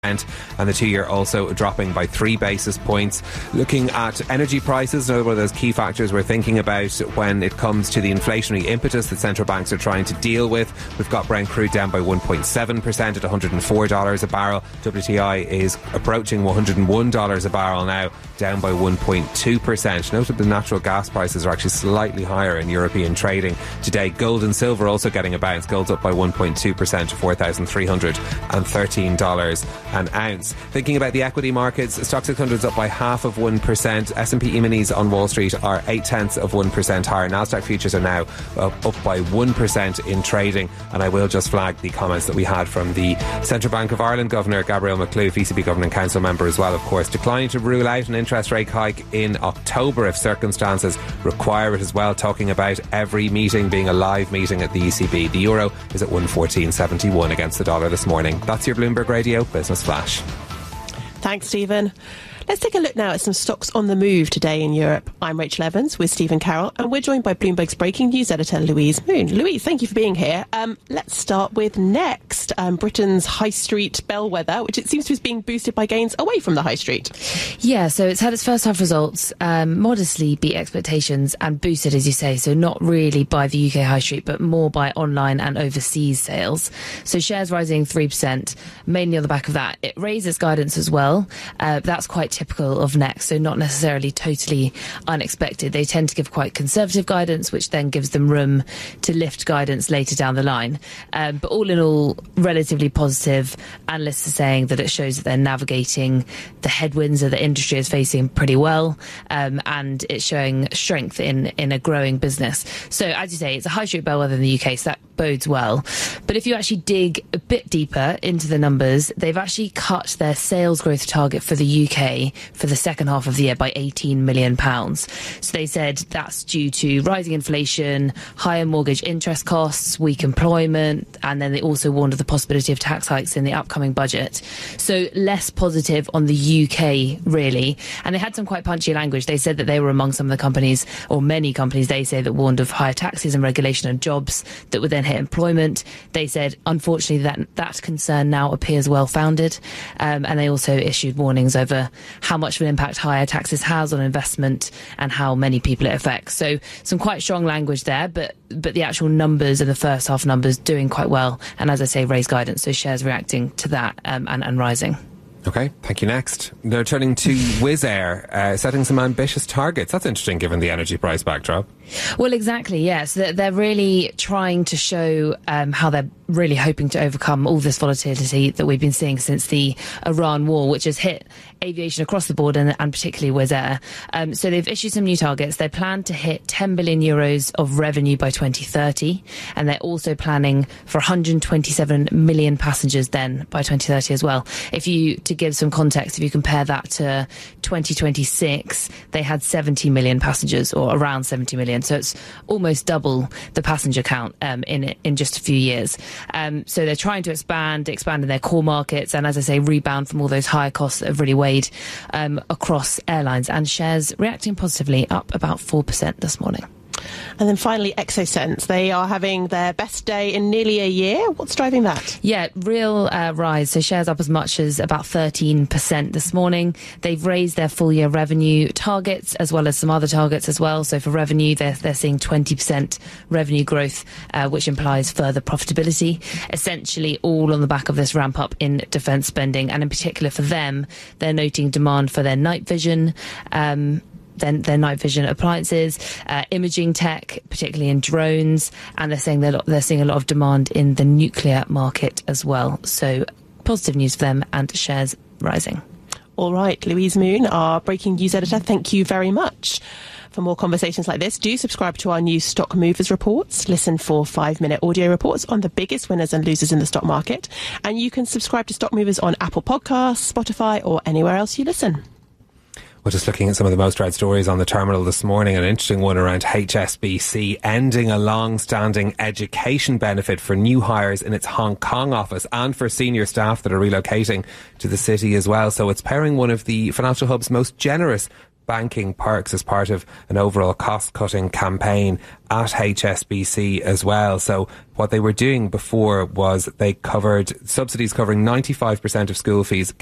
and the 2-year also dropping by 3 basis points. Looking at energy prices, another one of those key factors we're thinking about when it comes to the inflationary impetus that central banks are trying to deal with. We've got Brent crude down by 1.7% at $104 a barrel. WTI is approaching $101 a barrel now, down by 1.2%. Note that the natural gas prices are actually slightly higher in European trading today. Gold and silver also getting a bounce. Gold's up by 1.2% to $4,313 an ounce. Thinking about the equity markets, Stoxx 600 is up by 0.5%. S&P E-minis on Wall Street are 0.8% higher. Nasdaq futures are now up by 1% in trading. And I will just flag the comments that we had from the Central Bank of Ireland Governor Gabrielle McCloof, ECB Governing Council member as well, of course, declining to rule out an interest rate hike in October if circumstances require it as well, talking about every meeting being a live meeting at the ECB. The euro is at 114.71 against the dollar this morning. That's your Bloomberg Radio Business Flash. Thanks, Stephen. Let's take a look now at some stocks on the move today in Europe. I'm Rachel Evans with Stephen Carroll, and we're joined by Bloomberg's breaking news editor, Louise Moon. Louise, thank you for being here. Let's start with Next, Britain's high street bellwether, which it seems to be being boosted by gains away from the high street. Yeah, so it's had its first half results modestly beat expectations and boosted, as you say, so not really by the UK high street, but more by online and overseas sales. So shares rising 3%, mainly on the back of that. It raised its guidance as well. That's quite typical of Next, so not necessarily totally unexpected. They tend to give quite conservative guidance, which then gives them room to lift guidance later down the line. But all in all, relatively positive. Analysts are saying that it shows that they're navigating the headwinds that the industry is facing pretty well, and it's showing strength in a growing business. So as you say, it's a high street bellwether in the UK, so that bodes well. But if you actually dig a bit deeper into the numbers, they've actually cut their sales growth target for the UK for the second half of the year by £18 million. So they said that's due to rising inflation, higher mortgage interest costs, weak employment, and then they also warned of the possibility of tax hikes in the upcoming budget. So less positive on the UK, really. And they had some quite punchy language. They said that they were among some of the companies, or many companies, they say, that warned of higher taxes and regulation on jobs that would then hit employment. They said, unfortunately, that concern now appears well-founded. And they also issued warnings over how much of an impact higher taxes has on investment and how many people it affects. So some quite strong language there, but the actual numbers and the first half numbers doing quite well. And as I say, raised guidance, so shares reacting to that and rising. OK, thank you. Next, now turning to Wizz Air, setting some ambitious targets. That's interesting given the energy price backdrop. Well, exactly, yes. They're really trying to show how they're really hoping to overcome all this volatility that we've been seeing since the Iran war, which has hit aviation across the board and particularly Wizz Air. So they've issued some new targets. They plan to hit 10 billion euros of revenue by 2030, and they're also planning for 127 million passengers then by 2030 as well. To give some context, if you compare that to 2026, they had 70 million passengers, or around 70 million. So it's almost double the passenger count in just a few years. So they're trying to expand in their core markets, and as I say, rebound from all those higher costs that have really weighed across airlines. And shares reacting positively, up about 4% this morning. And then finally, Exosense. They are having their best day in nearly a year. What's driving that? Yeah, real rise. So shares up as much as about 13% this morning. They've raised their full year revenue targets as well as some other targets as well. So for revenue, they're seeing 20% revenue growth, which implies further profitability. Essentially all on the back of this ramp up in defence spending. And in particular for them, they're noting demand for their night vision, their night vision appliances, imaging tech, particularly in drones, and they're saying they're seeing a lot of demand in the nuclear market as well. So positive news for them, and shares rising. All right, Louise Moon, our breaking news editor, thank you very much. For more conversations like this, do subscribe to our new Stock Movers reports. Listen for 5-minute audio reports on the biggest winners and losers in the stock market. And you can subscribe to Stock Movers on Apple Podcasts, Spotify, or anywhere else you listen. We're just looking at some of the most read stories on the terminal this morning. An interesting one around HSBC ending a long-standing education benefit for new hires in its Hong Kong office and for senior staff that are relocating to the city as well. So it's pairing one of the financial hub's most generous banking perks as part of an overall cost-cutting campaign at HSBC as well. So what they were doing before was they covered subsidies covering 95% of school fees